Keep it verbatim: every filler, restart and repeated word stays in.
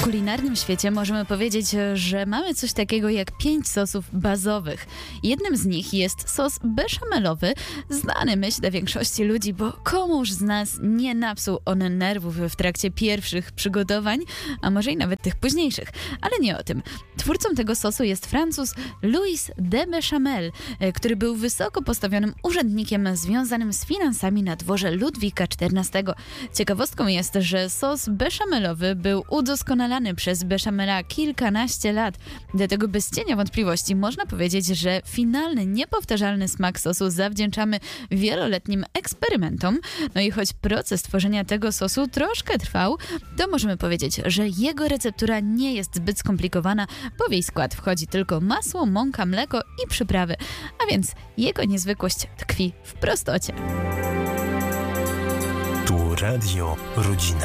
kulinarnym świecie możemy powiedzieć, że mamy coś takiego jak pięć sosów bazowych. Jednym z nich jest sos beszamelowy, znany myślę większości ludzi, bo komuż z nas nie napsuł on nerwów w trakcie pierwszych przygotowań, a może i nawet tych późniejszych. Ale nie o tym. Twórcą tego sosu jest Francuz Louis de Bechamel, który był wysoko postawionym urzędnikiem związanym z finansami na dworze Ludwika czternastego. Ciekawostką jest, że sos beszamelowy był udoskonalany przez Bechamela kilkanaście lat. Dlatego bez cienia wątpliwości można powiedzieć, że finalny, niepowtarzalny smak sosu zawdzięczamy wieloletnim eksperymentom. No i choć proces tworzenia tego sosu troszkę trwał, to możemy powiedzieć, że jego receptura nie jest zbyt skomplikowana, bo w jej skład wchodzi tylko masło, mąka, mleko i przyprawy. A więc jego niezwykłość tkwi w prostocie. Tu Radio Rodzina.